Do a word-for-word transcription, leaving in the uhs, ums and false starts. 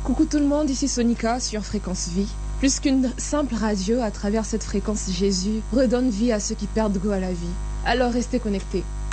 Coucou tout le monde, ici Sonica sur Fréquence Vie. Plus qu'une simple radio, à travers cette fréquence, Jésus redonne vie à ceux qui perdent goût à la vie. Alors restez connectés.